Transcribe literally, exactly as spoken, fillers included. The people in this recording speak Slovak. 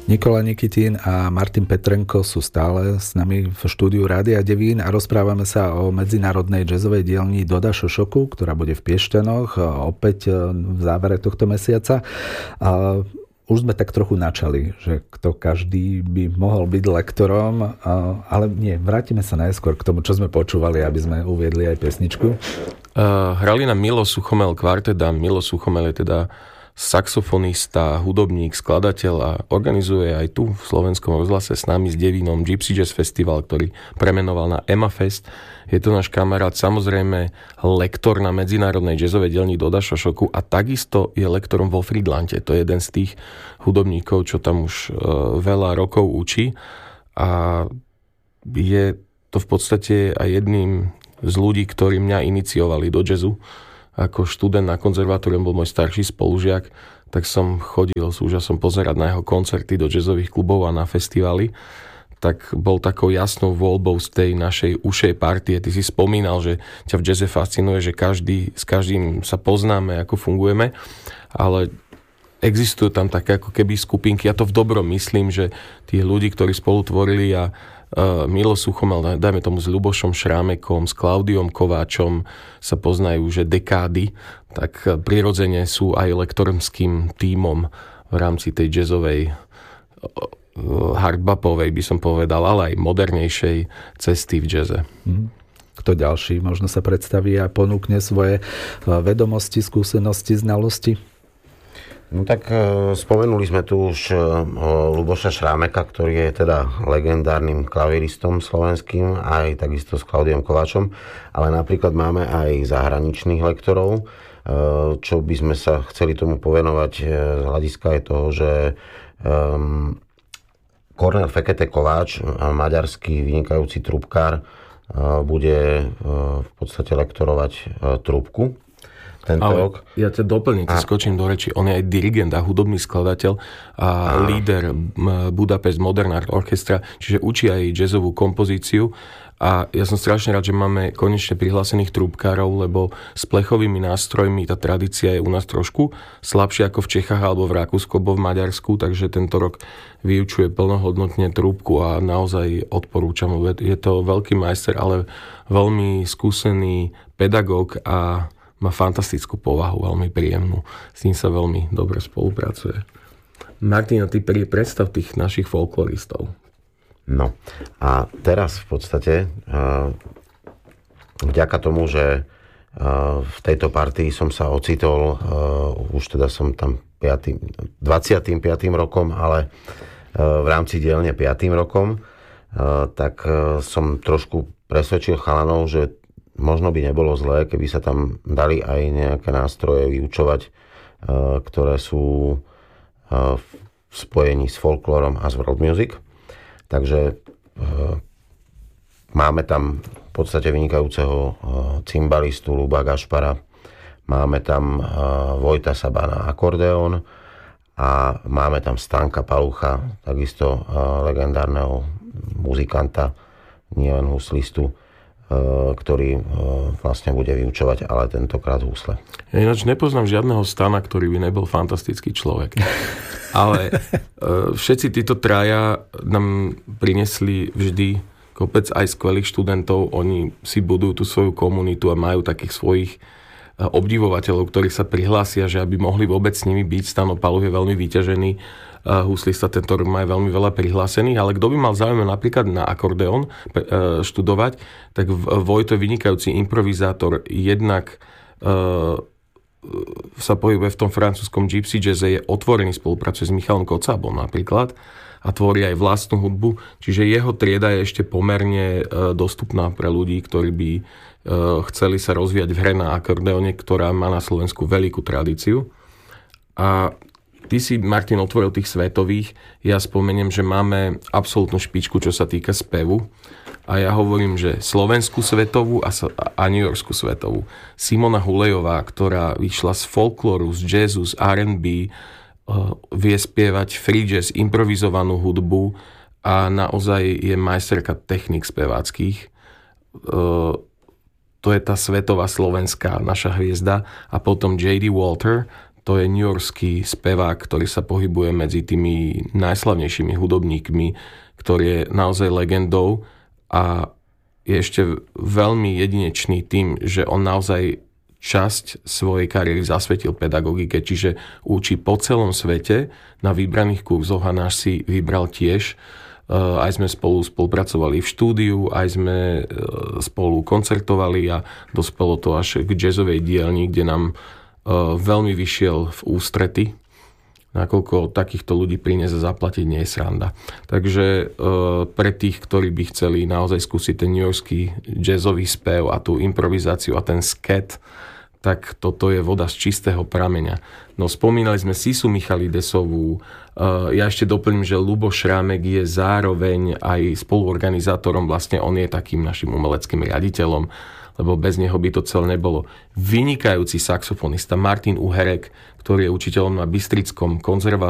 Nikola Nikitín a Martin Petrenko sú stále s nami v štúdiu Rádia Devín a rozprávame sa o medzinárodnej jazzovej dielni Doda Šošoku, ktorá bude v Piešťanoch opäť v závere tohto mesiaca. A už sme tak trochu načali, že kto každý by mohol byť lektorom, ale nie, vrátime sa najskôr k tomu, čo sme počúvali, aby sme uviedli aj pesničku. Uh, hrali na Milo Suchomel kvartet a Milo Suchomel je teda saxofonista, hudobník, skladateľ a organizuje aj tu v Slovenskom rozhlase s nami s Devínom Gypsy Jazz Festival, ktorý premenoval na Emma Fest. Je to náš kamarát, samozrejme lektor na medzinárodnej jazzovej dielni Doda Šošoku a takisto je lektorom vo Friedlande. To je jeden z tých hudobníkov, čo tam už uh, veľa rokov učí a je to v podstate aj jedným z ľudí, ktorí mňa iniciovali do jazzu. Ako študent na konzervatóriu, bol môj starší spolužiak, tak som chodil s úžasom pozerať na jeho koncerty do jazzových klubov a na festivaly. Tak bol takou jasnou voľbou z tej našej ušej partie. Ty si spomínal, že ťa v jazze fascinuje, že každý, s každým sa poznáme, ako fungujeme, ale existujú tam také ako keby skupinky, ja to v dobrom myslím, že tí ľudí, ktorí spolu tvorili a Uh, Milo Suchomel, dajme tomu s Ľubošom Šrámekom, s Klaudiom Kováčom sa poznajú, že dekády, tak prirodzene sú aj lektorským tímom v rámci tej jazzovej uh, hardbopovej, by som povedal, ale aj modernejšej cesty v jazze. Mm. Kto ďalší možno sa predstaví a ponúkne svoje vedomosti, skúsenosti, znalosti? No tak e, spomenuli sme tu už e, Ľuboša Šrámeka, ktorý je teda legendárnym klaviristom slovenským, aj takisto s Klaudiom Kováčom, ale napríklad máme aj zahraničných lektorov, e, čo by sme sa chceli tomu povenovať e, z hľadiska aj toho, že e, Kornél Fekete Kováč, maďarský vynikajúci trubkár, e, bude e, v podstate lektorovať e, trubku. Tento Ale rok. Ja ťa doplním, a... skočím do reči. On je aj dirigent a hudobný skladateľ a, a... líder Budapest Modern Art Orchestra, čiže učí aj jazzovú kompozíciu. A ja som strašne rád, že máme konečne prihlásených trúbkárov, lebo s plechovými nástrojmi tá tradícia je u nás trošku slabšia ako v Čechách alebo v Rakúsku alebo v Maďarsku, takže tento rok vyučuje plnohodnotne trúbku a naozaj odporúčam. Je to veľký majster, ale veľmi skúsený pedagóg a má fantastickú povahu, veľmi príjemnú. S ním sa veľmi dobre spolupracuje. Martina, ty predstav tých našich folkloristov. No a teraz v podstate vďaka tomu, že v tejto partii som sa ocitol, už teda som tam piatym, dvadsiatym piatym rokom, ale v rámci dielne piatym rokom, tak som trošku presvedčil chalanov, že možno by nebolo zlé, keby sa tam dali aj nejaké nástroje vyučovať, ktoré sú v spojení s folklórom a s world music. Takže máme tam v podstate vynikajúceho cimbalistu Ľuba Gašpara, máme tam Vojta Saba na akordeón a máme tam Stanka Palucha, takisto legendárneho muzikanta, nielen huslistu, ktorý vlastne bude vyučovať, ale tentokrát husle. Ja ináč nepoznám žiadneho Stana, ktorý by nebol fantastický človek. Ale všetci títo traja nám prinesli vždy kopec aj skvelých študentov. Oni si budujú tú svoju komunitu a majú takých svojich obdivovateľov, ktorí sa prihlásia, že aby mohli vôbec s nimi byť. Stano Paluch je veľmi vyťažený huslista, tento rok má veľmi veľa prihlásených, ale kto by mal záujem napríklad na akordeón študovať, tak Vojto je vynikajúci improvizátor, jednak sa pohybuje v tom francúzskom gypsy jazze, je otvorený, spolupracuje s Michalom Kocábom napríklad a tvorí aj vlastnú hudbu, čiže jeho trieda je ešte pomerne dostupná pre ľudí, ktorí by chceli sa rozvíjať v hre na akordeóne, ktorá má na Slovensku veľkú tradíciu. A ty si, Martin, otvoril tých svetových. Ja spomeniem, že máme absolútnu špičku, čo sa týka spevu. A ja hovorím, že slovenskú svetovú a, a New Yorkskú svetovú. Simona Hulejová, ktorá vyšla z folklóru, z jazzu, z er and bí, uh, vie spievať free jazz, improvizovanú hudbu a naozaj je majsterka technik speváckých. Uh, to je tá svetová slovenská naša hviezda. A potom J D Walter, to je newyorský spevák, ktorý sa pohybuje medzi tými najslavnejšími hudobníkmi, ktorý je naozaj legendou a je ešte veľmi jedinečný tým, že on naozaj časť svojej kariéry zasvetil pedagogike, čiže učí po celom svete na vybraných kurzoch a náš si vybral tiež. Aj sme spolu spolupracovali v štúdiu, aj sme spolu koncertovali a dospelo to až k jazzovej dielni, kde nám veľmi vyšiel v ústrety, nakoľko takýchto ľudí priniesť a zaplatiť nie je sranda. Takže pre tých, ktorí by chceli naozaj skúsiť ten newyorský jazzový spev a tú improvizáciu a ten sket, tak toto je voda z čistého prameňa. No spomínali sme Sisu Michalidesovú, ja ešte doplním, že Ľubo Šrámek je zároveň aj spoluorganizátorom, vlastne on je takým našim umeleckým riaditeľom, lebo bez neho by to celé nebolo. Vynikajúci saxofonista Martin Uherek, ktorý je učiteľom na Bystrickom konzervatóriu,